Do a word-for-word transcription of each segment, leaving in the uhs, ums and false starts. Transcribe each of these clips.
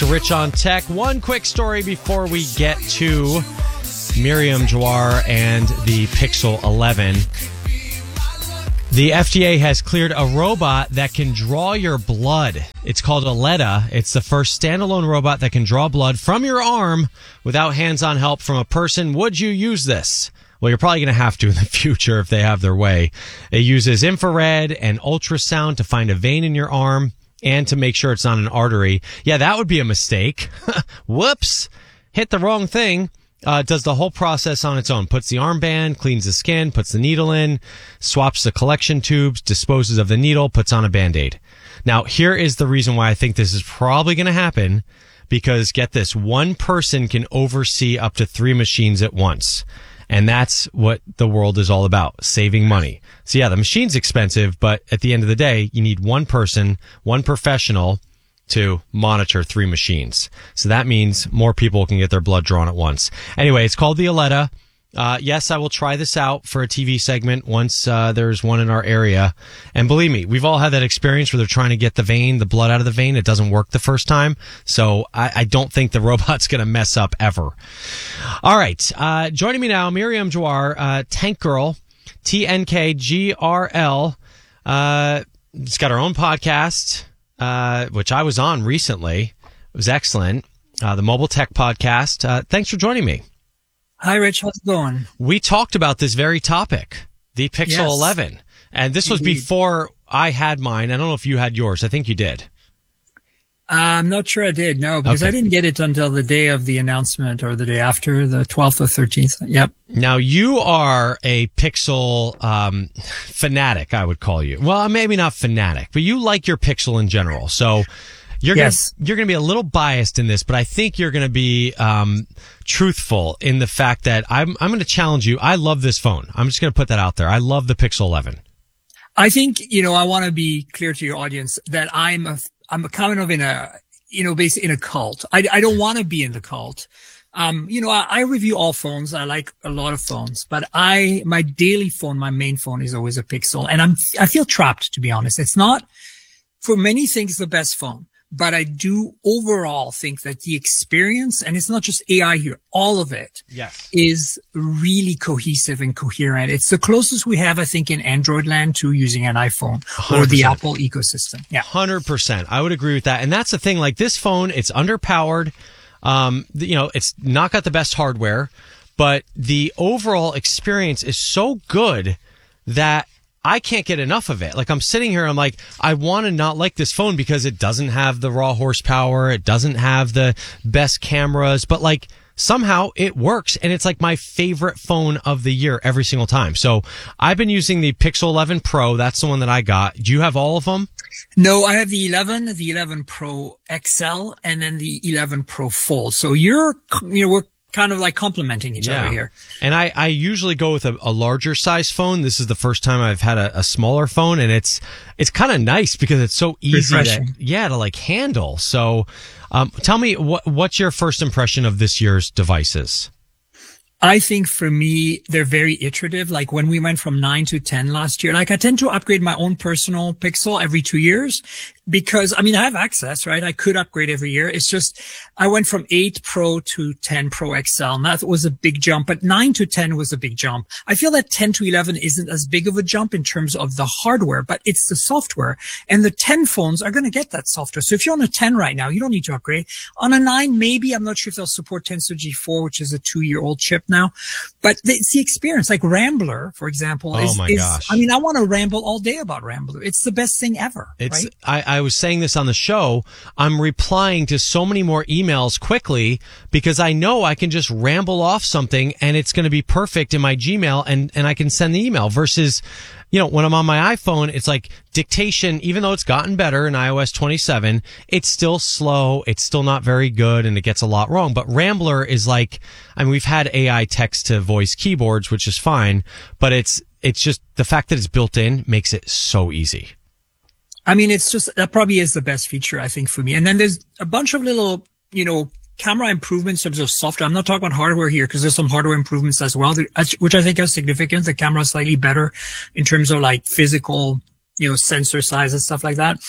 Rich on Tech. One quick story before we get to Miriam Jawar and the Pixel eleven. The F D A has cleared a robot that can draw your blood. It's called Aletta. It's the first standalone robot that can draw blood from your arm without hands-on help from a person. Would you use this? Well, you're probably going to have to in the future if they have their way. It uses infrared and ultrasound to find a vein in your arm and to make sure it's not an artery. Yeah, that would be a mistake. Whoops. Hit the wrong thing. Uh, does the whole process on its own. Puts the armband, cleans the skin, puts the needle in, swaps the collection tubes, disposes of the needle, puts on a Band-Aid. Now, here is the reason why I think this is probably going to happen, because get this, one person can oversee up to three machines at once. And that's what the world is all about, saving money. So yeah, the machine's expensive, but at the end of the day, you need one person, one professional to monitor three machines. So that means more people can get their blood drawn at once. Anyway, it's called the Aletta. Uh, yes, I will try this out for a T V segment once uh, there's one in our area. And believe me, we've all had that experience where they're trying to get the vein, the blood out of the vein. It doesn't work the first time. So I, I don't think the robot's going to mess up ever. All right. Uh, joining me now, Miriam Jawar, uh, Tank Girl, T N K G R L. Uh, it's got her own podcast. Uh, which I was on recently. It was excellent. Uh, the Mobile Tech Podcast. Uh, thanks for joining me. Hi, Rich. How's it going? We talked about this very topic, the Pixel yes. eleven. And this was Indeed. before I had mine. I don't know if you had yours. I think you did. I'm not sure I did, no, because okay. I didn't get it until the day of the announcement or the day after, the twelfth or thirteenth. Yep. Now, you are a Pixel um, fanatic, I would call you. Well, maybe not fanatic, but you like your Pixel in general. So you're yes. gonna, you're going to be a little biased in this, but I think you're going to be um, truthful in the fact that I'm, I'm going to challenge you. I love this phone. I'm just going to put that out there. I love the Pixel eleven. I think, you know, I want to be clear to your audience that I'm a I'm kind of in a, you know, basically in a cult. I, I don't want to be in the cult. Um, you know, I, I review all phones. I like a lot of phones, but I, my daily phone, my main phone is always a Pixel, and I'm, I feel trapped, to be honest. It's not, for many things, the best phone, but I do overall think that the experience, and it's not just A I here, all of it yes. is really cohesive and coherent. It's the closest we have, I think, in Android land to using an iPhone one hundred percent. Or the Apple ecosystem. Yeah. one hundred percent. I would agree with that. And that's the thing, like this phone, it's underpowered. Um, you know, it's not got the best hardware, but the overall experience is so good that I can't get enough of it. Like I'm sitting here, I'm like, I want to not like this phone because it doesn't have the raw horsepower. It doesn't have the best cameras, but like somehow it works. And it's like my favorite phone of the year every single time. So I've been using the Pixel eleven Pro. That's the one that I got. Do you have all of them? No, I have the eleven, the eleven Pro X L, and then the eleven Pro Fold. So you're, you know, we're kind of like complementing each yeah. other here. And I, I usually go with a, a larger size phone. This is the first time I've had a, a smaller phone, and it's it's kind of nice because it's so easy to, yeah, to like handle. So um, tell me, what what's your first impression of this year's devices? I think for me, they're very iterative. Like when we went from nine to ten last year, like I tend to upgrade my own personal Pixel every two years because, I mean, I have access, right? I could upgrade every year. It's just, I went from eight Pro to ten Pro X L, and that was a big jump, but nine to ten was a big jump. I feel that ten to eleven isn't as big of a jump in terms of the hardware, but it's the software, and the ten phones are going to get that software. So if you're on a ten right now, you don't need to upgrade. On a nine, maybe, I'm not sure if they'll support Tensor G four, which is a two year old chip now, but it's the experience. Like Rambler, for example, is, oh my is gosh. I mean, I want to ramble all day about Rambler. It's the best thing ever. It's, right? I, I was saying this on the show. I'm replying to so many more emails quickly because I know I can just ramble off something and it's going to be perfect in my Gmail, and, and I can send the email versus, you know, when I'm on my iPhone, it's like dictation, even though it's gotten better in i O S twenty-seven, it's still slow. It's still not very good, and it gets a lot wrong. But Rambler is like, I mean, we've had A I text to voice keyboards, which is fine, but it's, it's just the fact that it's built in makes it so easy. I mean, it's just, that probably is the best feature, I think, for me. And then there's a bunch of little, you know, camera improvements in terms of software. I'm not talking about hardware here because there's some hardware improvements as well, which I think are significant. The camera is slightly better in terms of like physical, you know, sensor size and stuff like that.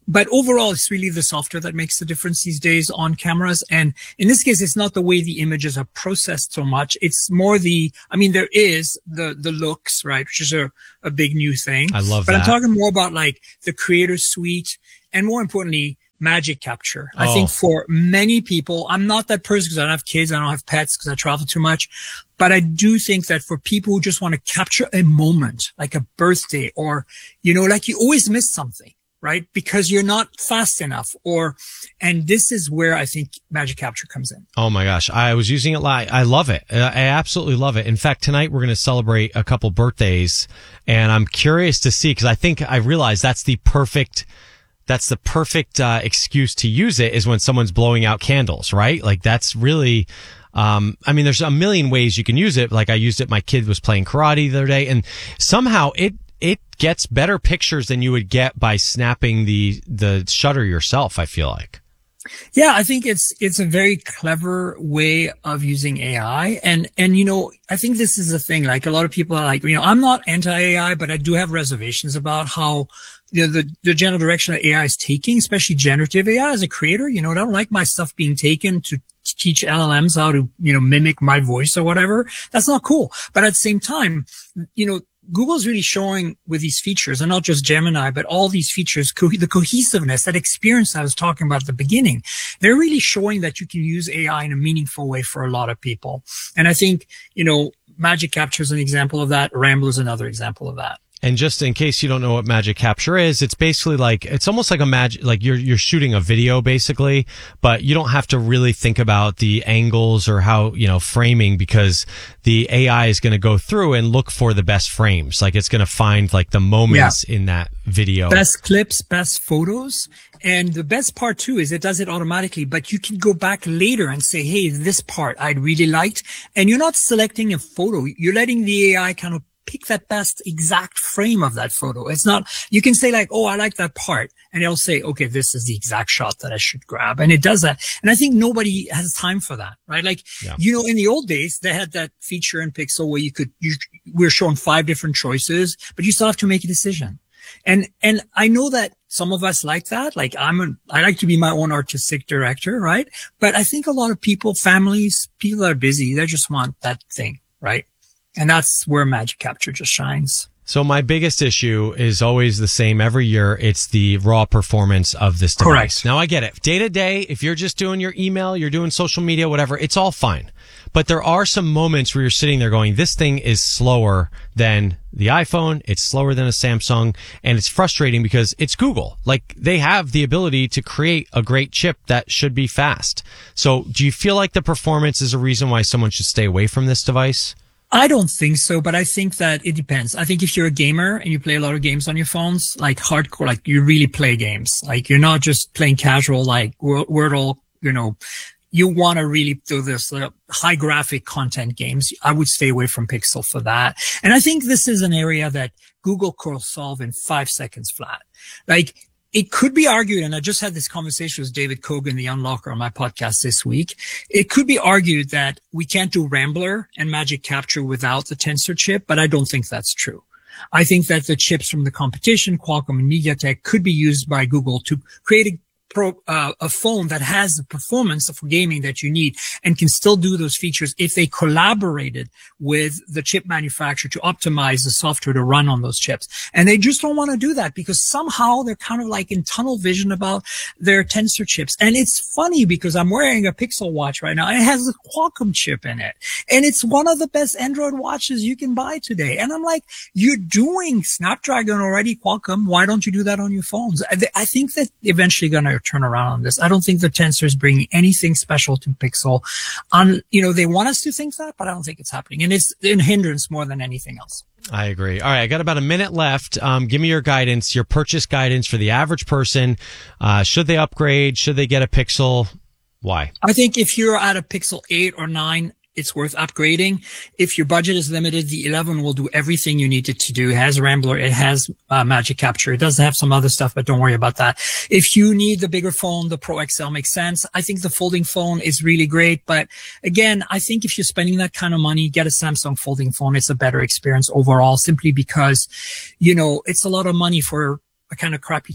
But overall, it's really the software that makes the difference these days on cameras. And in this case, it's not the way the images are processed so much. It's more the, I mean, there is the, the looks, right? Which is a, a big new thing. I love but that. But I'm talking more about like the creator suite and more importantly, magic capture. Oh. I think for many people, I'm not that person because I don't have kids. I don't have pets because I travel too much. But I do think that for people who just want to capture a moment, like a birthday or, you know, like you always miss something, right? Because you're not fast enough or, and this is where I think magic capture comes in. Oh my gosh. I was using it live. I love it. I absolutely love it. In fact, tonight we're going to celebrate a couple birthdays and I'm curious to see because I think I realize that's the perfect That's the perfect uh, excuse to use it is when someone's blowing out candles, right? Like that's really, um, I mean, there's a million ways you can use it. Like I used it. My kid was playing karate the other day and somehow it, it gets better pictures than you would get by snapping the, the shutter yourself. I feel like. Yeah, I think it's, it's a very clever way of using A I. And, and, you know, I think this is the thing, like a lot of people are like, you know, I'm not anti-A I, but I do have reservations about how, you know, the, the general direction that A I is taking, especially generative A I as a creator. You know, I don't like my stuff being taken to teach L L Ms how to, you know, mimic my voice or whatever. That's not cool. But at the same time, you know, Google's really showing with these features, and not just Gemini, but all these features, co- the cohesiveness, that experience I was talking about at the beginning, they're really showing that you can use A I in a meaningful way for a lot of people. And I think, you know, Magic Capture is an example of that. Ramble is another example of that. And just in case you don't know what magic capture is, it's basically like, it's almost like a magic, like you're, you're shooting a video basically, but you don't have to really think about the angles or how, you know, framing because the A I is going to go through and look for the best frames. Like it's going to find like the moments yeah. in that video. Best clips, best photos. And the best part too is it does it automatically, but you can go back later and say, hey, this part I really liked. And you're not selecting a photo. You're letting the A I kind of pick that best exact frame of that photo. It's not, you can say like, oh, I like that part. And it'll say, okay, this is the exact shot that I should grab. And it does that. And I think nobody has time for that, right? Like, yeah. you know, in the old days, they had that feature in Pixel where you could, you, we're shown five different choices, but you still have to make a decision. And, and I know that some of us like that. Like I'm a, I like to be my own artistic director, right? But I think a lot of people, families, people that are busy, they just want that thing, right? And that's where Magic Capture just shines. So my biggest issue is always the same every year. It's the raw performance of this device. Correct. Now I get it. Day to day, if you're just doing your email, you're doing social media, whatever, it's all fine. But there are some moments where you're sitting there going, this thing is slower than the iPhone. It's slower than a Samsung. And it's frustrating because it's Google. Like they have the ability to create a great chip that should be fast. So do you feel like the performance is a reason why someone should stay away from this device? I don't think so, but I think that it depends. I think if you're a gamer and you play a lot of games on your phones, like hardcore, like you really play games, like you're not just playing casual, like Wordle, you know, you want to really do this uh, high graphic content games. I would stay away from Pixel for that. And I think this is an area that Google could solve in five seconds flat. Like, it could be argued, and I just had this conversation with David Kogan, the Unlocker, on my podcast this week. It could be argued that we can't do Rambler and Magic Capture without the Tensor chip, but I don't think that's true. I think that the chips from the competition, Qualcomm and MediaTek, could be used by Google to create a Pro, uh, a phone that has the performance for gaming that you need and can still do those features if they collaborated with the chip manufacturer to optimize the software to run on those chips. And they just don't want to do that because somehow they're kind of like in tunnel vision about their Tensor chips. And it's funny because I'm wearing a Pixel watch right now and it has a Qualcomm chip in it. And it's one of the best Android watches you can buy today. And I'm like, you're doing Snapdragon already, Qualcomm. Why don't you do that on your phones? I, I think that eventually going to turn around on this. I don't think the Tensor is bringing anything special to Pixel. On, you know, they want us to think that, but I don't think it's happening. And it's a hindrance more than anything else. I agree. All right. I got about a minute left. Um, give me your guidance, your purchase guidance for the average person. Uh, should they upgrade? Should they get a Pixel? Why? I think if you're at a Pixel eight or nine, it's worth upgrading. If your budget is limited, the eleven will do everything you need it to do. It has Rambler. It has uh, Magic Capture. It does have some other stuff, but don't worry about that. If you need the bigger phone, the Pro X L makes sense. I think the folding phone is really great. But again, I think if you're spending that kind of money, get a Samsung folding phone. It's a better experience overall simply because, you know, it's a lot of money for a kind of crappy chip.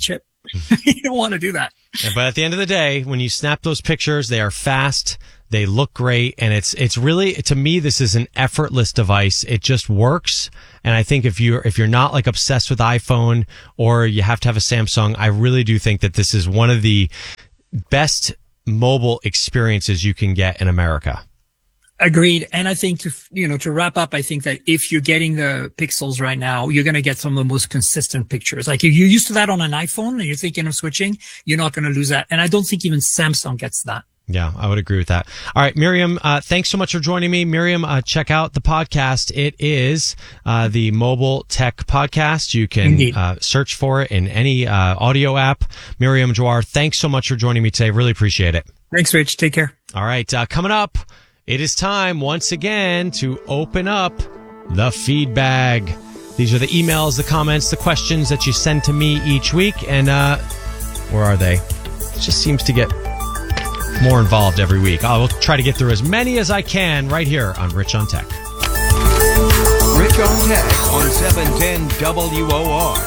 You don't want to do that. But at the end of the day, when you snap those pictures, they are fast, they look great, and it's it's really, to me, this is an effortless device. It just works. And I think if you're if you're not like obsessed with iPhone or you have to have a Samsung, I really do think that this is one of the best mobile experiences you can get in America. Agreed. And I think to, you know, to wrap up, I think that if you're getting the Pixels right now, you're going to get some of the most consistent pictures. Like if you're used to that on an iPhone and you're thinking of switching, you're not going to lose that. And I don't think even Samsung gets that. Yeah, I would agree with that. All right, Miriam, uh, thanks so much for joining me. Miriam, uh, check out the podcast. It is uh, the Mobile Tech Podcast. You can uh, search for it in any uh, audio app. Miriam Jawar, thanks so much for joining me today. Really appreciate it. Thanks, Rich. Take care. All right, uh, coming up, it is time once again to open up the feed bag. These are the emails, the comments, the questions that you send to me each week. And uh, where are they? It just seems to get more involved every week. I will try to get through as many as I can right here on Rich on Tech. Rich on Tech on seven ten W O R.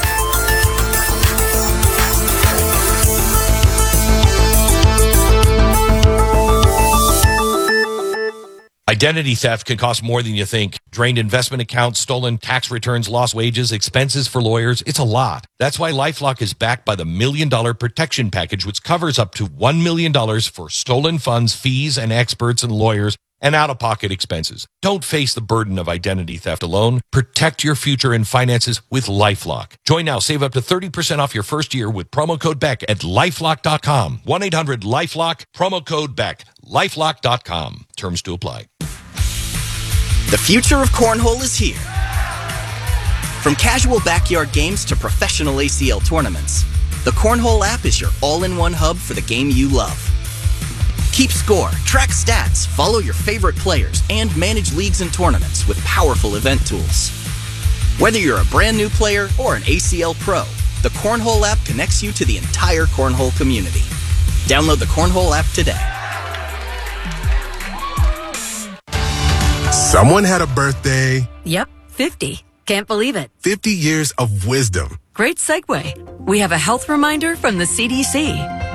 Identity theft can cost more than you think. Drained investment accounts, stolen tax returns, lost wages, expenses for lawyers. It's a lot. That's why LifeLock is backed by the Million Dollar Protection Package, which covers up to one million dollars for stolen funds, fees, and experts and lawyers, and out-of-pocket expenses. Don't face the burden of identity theft alone. Protect your future and finances with LifeLock. Join now. Save up to thirty percent off your first year with promo code Beck at lifelock dot com. one eight hundred LifeLock, promo code Beck. lifelock dot com. Terms to apply. The future of cornhole is here. From casual backyard games to professional A C L tournaments, the Cornhole app is your all-in-one hub for the game you love. Keep score, track stats, follow your favorite players, and manage leagues and tournaments with powerful event tools. Whether you're a brand new player or an A C L pro, the Cornhole app connects you to the entire cornhole community. Download the Cornhole app today. Someone had a birthday. Yep, fifty. Can't believe it. fifty years of wisdom. Great segue. We have a health reminder from the C D C.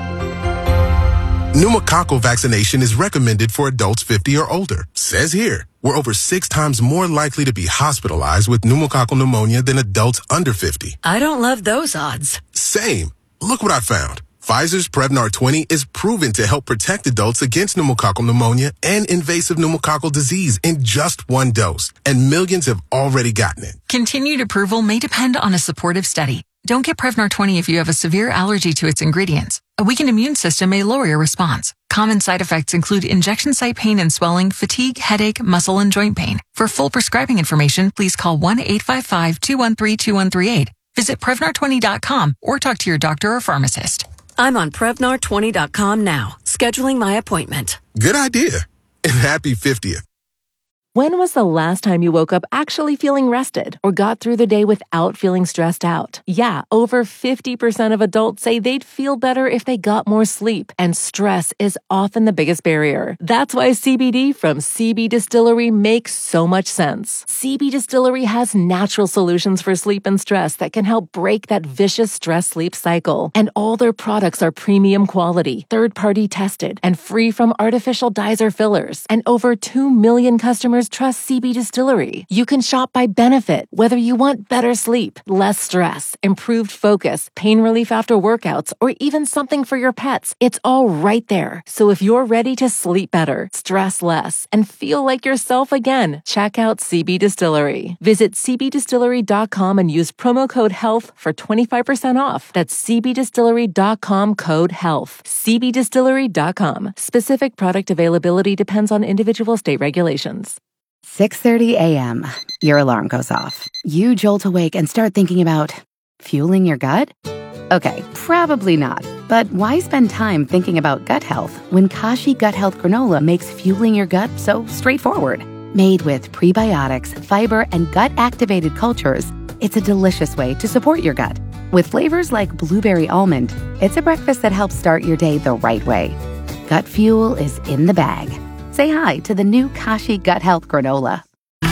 Pneumococcal vaccination is recommended for adults fifty or older. Says here, we're over six times more likely to be hospitalized with pneumococcal pneumonia than adults under fifty. I don't love those odds. Same. Look what I found. Pfizer's Prevnar twenty is proven to help protect adults against pneumococcal pneumonia and invasive pneumococcal disease in just one dose, and millions have already gotten it. Continued approval may depend on a supportive study. Don't get Prevnar twenty if you have a severe allergy to its ingredients. A weakened immune system may lower your response. Common side effects include injection site pain and swelling, fatigue, headache, muscle, and joint pain. For full prescribing information, please call one eight five five, two one three, two one three eight. Visit Prevnar twenty dot com or talk to your doctor or pharmacist. I'm on Prevnar twenty dot com now, scheduling my appointment. Good idea. And happy fiftieth. When was the last time you woke up actually feeling rested or got through the day without feeling stressed out? Yeah, over fifty percent of adults say they'd feel better if they got more sleep, and stress is often the biggest barrier. That's why C B D from C B Distillery makes so much sense. C B Distillery has natural solutions for sleep and stress that can help break that vicious stress-sleep cycle. And all their products are premium quality, third-party tested, and free from artificial dyes or fillers. And over two million customers trust C B Distillery. You can shop by benefit, whether you want better sleep, less stress, improved focus, pain relief after workouts, or even something for your pets. It's all right there. So if you're ready to sleep better, stress less, and feel like yourself again, check out C B Distillery. Visit c b distillery dot com and use promo code HEALTH for twenty-five percent off. That's c b distillery dot com code HEALTH. c b distillery dot com. Specific product availability depends on individual state regulations. six thirty a.m. Your alarm goes off. You jolt awake and start thinking about fueling your gut? Okay, probably not. But why spend time thinking about gut health when Kashi Gut Health Granola makes fueling your gut so straightforward? Made with prebiotics, fiber, and gut-activated cultures, it's a delicious way to support your gut. With flavors like blueberry almond, it's a breakfast that helps start your day the right way. Gut fuel is in the bag. Say hi to the new Kashi Gut Health Granola.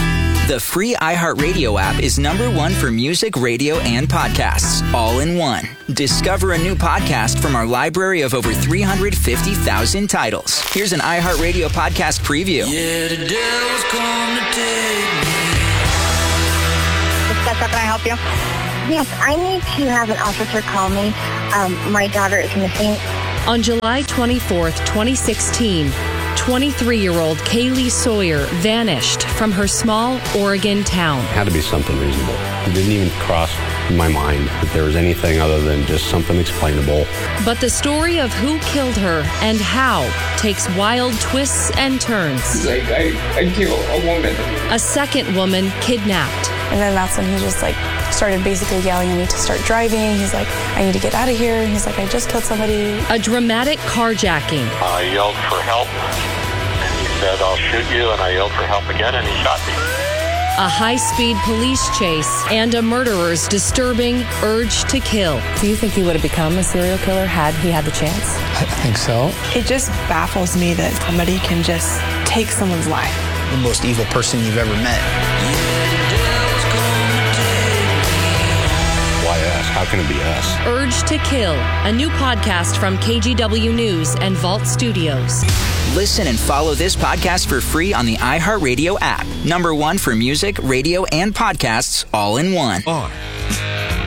The free iHeartRadio app is number one for music, radio, and podcasts, all in one. Discover a new podcast from our library of over three hundred fifty thousand titles. Here's an iHeartRadio podcast preview. Yeah, the devil's come to take me. Can I help you? Yes, I need to have an officer call me. Um, my daughter is missing. On July twenty-fourth, twenty sixteen, twenty-three-year-old Kaylee Sawyer vanished from her small Oregon town. It had to be something reasonable. It didn't even cross my mind that there was anything other than just something explainable. But the story of who killed her and how takes wild twists and turns. He's like, I, I killed a woman. A second woman kidnapped. And then that's when he just like started basically yelling at me to start driving. He's like, I need to get out of here. He's like, I just killed somebody. A dramatic carjacking. I yelled for help, and he said, I'll shoot you, and I yelled for help again, and he shot me. A high-speed police chase and a murderer's disturbing urge to kill. Do you think he would have become a serial killer had he had the chance? I think so. It just baffles me that somebody can just take someone's life. The most evil person you've ever met. Why us? How can it be us? Urge to Kill, a new podcast from K G W News and Vault Studios. Listen and follow this podcast for free on the iHeartRadio app. Number one for music, radio, and podcasts, all in one. On